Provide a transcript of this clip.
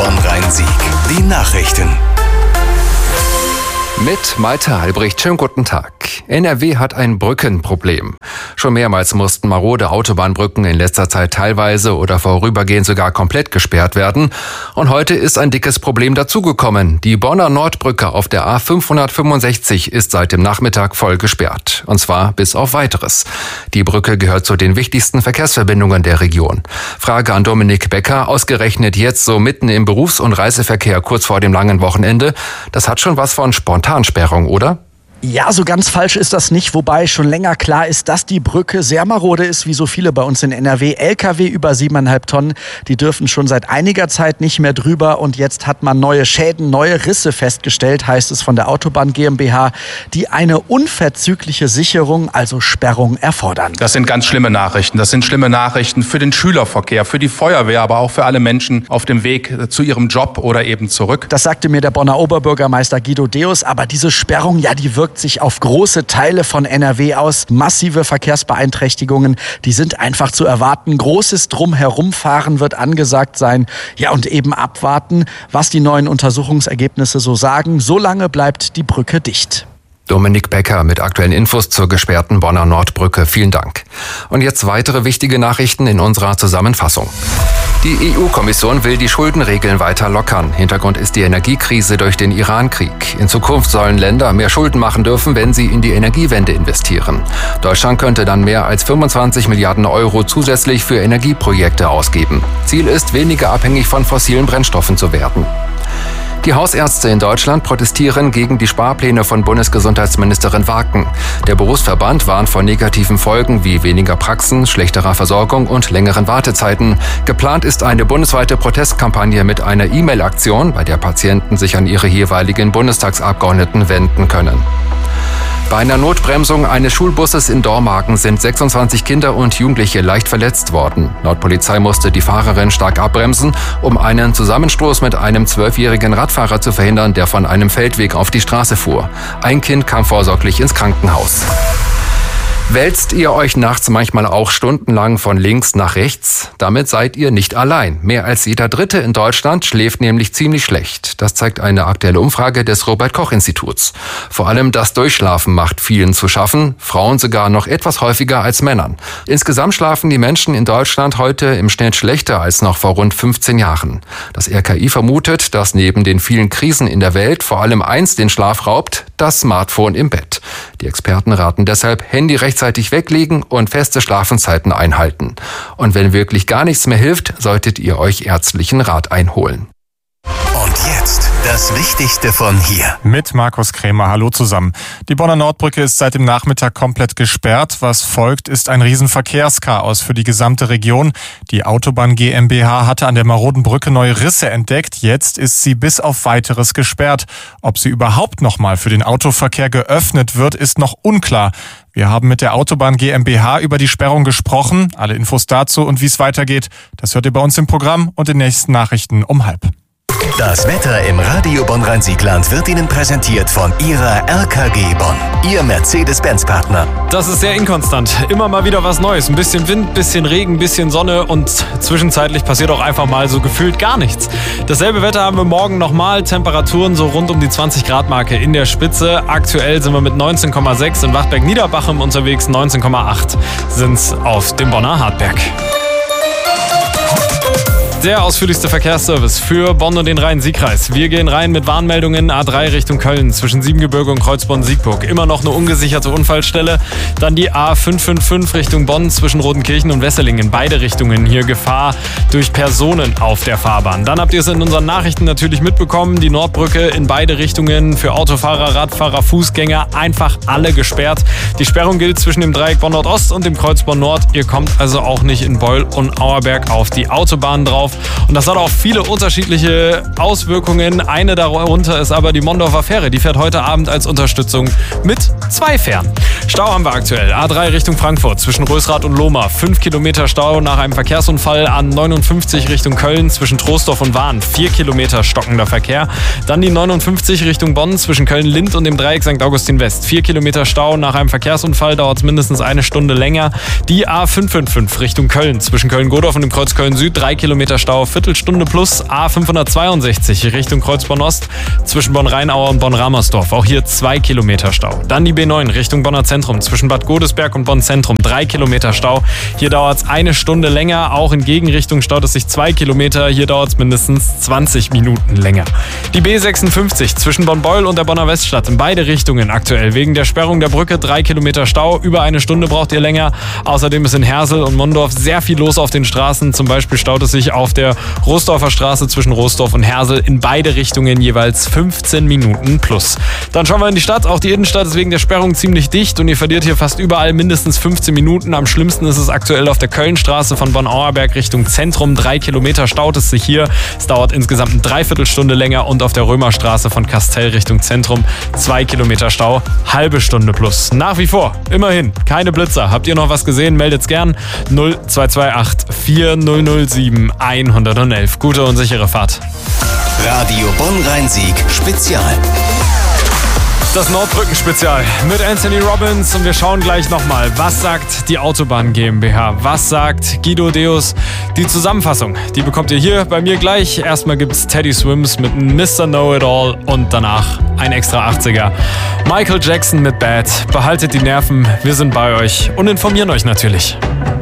Bonn-Rhein-Sieg. Die Nachrichten. Mit Malte Albrecht, schönen guten Tag. NRW hat ein Brückenproblem. Schon mehrmals mussten marode Autobahnbrücken in letzter Zeit teilweise oder vorübergehend sogar komplett gesperrt werden. Und heute ist ein dickes Problem dazugekommen. Die Bonner Nordbrücke auf der A565 ist seit dem Nachmittag voll gesperrt. Und zwar bis auf Weiteres. Die Brücke gehört zu den wichtigsten Verkehrsverbindungen der Region. Frage an Dominik Becker, ausgerechnet jetzt so mitten im Berufs- und Reiseverkehr kurz vor dem langen Wochenende. Das hat schon was von Spontansperrung, oder? Ja, so ganz falsch ist das nicht, wobei schon länger klar ist, dass die Brücke sehr marode ist, wie so viele bei uns in NRW. LKW über 7,5 Tonnen, die dürfen schon seit einiger Zeit nicht mehr drüber und jetzt hat man neue Schäden, neue Risse festgestellt, heißt es von der Autobahn GmbH, die eine unverzügliche Sicherung, also Sperrung, erfordern. Das sind ganz schlimme Nachrichten. Das sind schlimme Nachrichten für den Schülerverkehr, für die Feuerwehr, aber auch für alle Menschen auf dem Weg zu ihrem Job oder eben zurück. Das sagte mir der Bonner Oberbürgermeister Guido Deus, aber diese Sperrung, ja, die wirkt sich auf große Teile von NRW aus. Massive Verkehrsbeeinträchtigungen, die sind einfach zu erwarten. Großes Drumherumfahren wird angesagt sein. Ja, und eben abwarten, was die neuen Untersuchungsergebnisse so sagen. Solange bleibt die Brücke dicht. Dominik Becker mit aktuellen Infos zur gesperrten Bonner Nordbrücke. Vielen Dank. Und jetzt weitere wichtige Nachrichten in unserer Zusammenfassung. Die EU-Kommission will die Schuldenregeln weiter lockern. Hintergrund ist die Energiekrise durch den Iran-Krieg. In Zukunft sollen Länder mehr Schulden machen dürfen, wenn sie in die Energiewende investieren. Deutschland könnte dann mehr als 25 Milliarden Euro zusätzlich für Energieprojekte ausgeben. Ziel ist, weniger abhängig von fossilen Brennstoffen zu werden. Die Hausärzte in Deutschland protestieren gegen die Sparpläne von Bundesgesundheitsministerin Waken. Der Berufsverband warnt vor negativen Folgen wie weniger Praxen, schlechterer Versorgung und längeren Wartezeiten. Geplant ist eine bundesweite Protestkampagne mit einer E-Mail-Aktion, bei der Patienten sich an ihre jeweiligen Bundestagsabgeordneten wenden können. Bei einer Notbremsung eines Schulbusses in Dormagen sind 26 Kinder und Jugendliche leicht verletzt worden. Laut Polizei musste die Fahrerin stark abbremsen, um einen Zusammenstoß mit einem 12-jährigen Radfahrer zu verhindern, der von einem Feldweg auf die Straße fuhr. Ein Kind kam vorsorglich ins Krankenhaus. Wälzt ihr euch nachts manchmal auch stundenlang von links nach rechts? Damit seid ihr nicht allein. Mehr als jeder Dritte in Deutschland schläft nämlich ziemlich schlecht. Das zeigt eine aktuelle Umfrage des Robert-Koch-Instituts. Vor allem das Durchschlafen macht vielen zu schaffen, Frauen sogar noch etwas häufiger als Männern. Insgesamt schlafen die Menschen in Deutschland heute im Schnitt schlechter als noch vor rund 15 Jahren. Das RKI vermutet, dass neben den vielen Krisen in der Welt vor allem eins den Schlaf raubt: das Smartphone im Bett. Die Experten raten deshalb, Handy rechtzeitig weglegen und feste Schlafenszeiten einhalten. Und wenn wirklich gar nichts mehr hilft, solltet ihr euch ärztlichen Rat einholen. Und jetzt das Wichtigste von hier. Mit Markus Krämer. Hallo zusammen. Die Bonner Nordbrücke ist seit dem Nachmittag komplett gesperrt. Was folgt, ist ein Riesenverkehrschaos für die gesamte Region. Die Autobahn GmbH hatte an der maroden Brücke neue Risse entdeckt. Jetzt ist sie bis auf Weiteres gesperrt. Ob sie überhaupt noch mal für den Autoverkehr geöffnet wird, ist noch unklar. Wir haben mit der Autobahn GmbH über die Sperrung gesprochen. Alle Infos dazu und wie es weitergeht, das hört ihr bei uns im Programm und den nächsten Nachrichten um 12:30. Das Wetter im Radio Bonn-Rhein-Siegland wird Ihnen präsentiert von Ihrer RKG Bonn, Ihr Mercedes-Benz-Partner. Das ist sehr inkonstant. Immer mal wieder was Neues. Ein bisschen Wind, bisschen Regen, bisschen Sonne und zwischenzeitlich passiert auch einfach mal so gefühlt gar nichts. Dasselbe Wetter haben wir morgen nochmal. Temperaturen so rund um die 20-Grad-Marke in der Spitze. Aktuell sind wir mit 19,6 in Wachtberg-Niederbachem unterwegs. 19,8 sind es auf dem Bonner Hartberg. Der ausführlichste Verkehrsservice für Bonn und den Rhein-Sieg-Kreis. Wir gehen rein mit Warnmeldungen A3 Richtung Köln zwischen Siebengebirge und Kreuzborn-Siegburg. Immer noch eine ungesicherte Unfallstelle. Dann die A555 Richtung Bonn zwischen Rodenkirchen und Wesseling. In beide Richtungen hier Gefahr durch Personen auf der Fahrbahn. Dann habt ihr es in unseren Nachrichten natürlich mitbekommen. Die Nordbrücke in beide Richtungen für Autofahrer, Radfahrer, Fußgänger einfach alle gesperrt. Die Sperrung gilt zwischen dem Dreieck Bonn Nordost und dem Kreuzborn Nord. Ihr kommt also auch nicht in Beul und Auerberg auf die Autobahn drauf. Und das hat auch viele unterschiedliche Auswirkungen. Eine darunter ist aber die Mondorfer Fähre. Die fährt heute Abend als Unterstützung mit 2 Fähren. Stau haben wir aktuell. A3 Richtung Frankfurt zwischen Rösrath und Lohmar. 5 Kilometer Stau nach einem Verkehrsunfall. A59 Richtung Köln zwischen Troisdorf und Wahn. 4 Kilometer stockender Verkehr. Dann die 59 Richtung Bonn zwischen Köln-Lind und dem Dreieck St. Augustin West. 4 Kilometer Stau nach einem Verkehrsunfall. Dauert es mindestens eine Stunde länger. Die A555 Richtung Köln zwischen Köln-Godorf und dem Kreuz Köln Süd. 3 Kilometer Stau, Viertelstunde plus. A562 Richtung Kreuzborn-Ost zwischen Bonn-Rheinaue und Bonn-Ramersdorf. Auch hier 2 Kilometer Stau. Dann die B9 Richtung Bonner Zentrum zwischen Bad Godesberg und Bonn-Zentrum. 3 Kilometer Stau. Hier dauert es eine Stunde länger. Auch in Gegenrichtung staut es sich 2 Kilometer. Hier dauert es mindestens 20 Minuten länger. Die B56 zwischen Bonn-Beul und der Bonner Weststadt in beide Richtungen aktuell. Wegen der Sperrung der Brücke 3 Kilometer Stau. Über eine Stunde braucht ihr länger. Außerdem ist in Hersel und Mondorf sehr viel los auf den Straßen. Zum Beispiel staut es sich auf der Roßdorfer Straße zwischen Roßdorf und Hersel in beide Richtungen jeweils 15 Minuten plus. Dann schauen wir in die Stadt. Auch die Innenstadt ist wegen der Sperrung ziemlich dicht und ihr verliert hier fast überall mindestens 15 Minuten. Am schlimmsten ist es aktuell auf der Kölnstraße von Bonn-Auerberg Richtung Zentrum. 3 Kilometer staut es sich hier. Es dauert insgesamt eine Dreiviertelstunde länger und auf der Römerstraße von Kastel Richtung Zentrum 2 Kilometer Stau, halbe Stunde plus. Nach wie vor, immerhin, keine Blitzer. Habt ihr noch was gesehen? Meldet's gern. 0228 4007 111. Gute und sichere Fahrt. Radio Bonn-Rhein-Sieg Spezial. Das Nordbrücken-Spezial mit Anthony Robbins und wir schauen gleich nochmal, was sagt die Autobahn GmbH, was sagt Guido Deus. Die Zusammenfassung, die bekommt ihr hier bei mir gleich. Erstmal gibt's Teddy Swims mit Mr. Know-It-All und danach ein extra 80er. Michael Jackson mit Bad. Behaltet die Nerven, wir sind bei euch und informieren euch natürlich.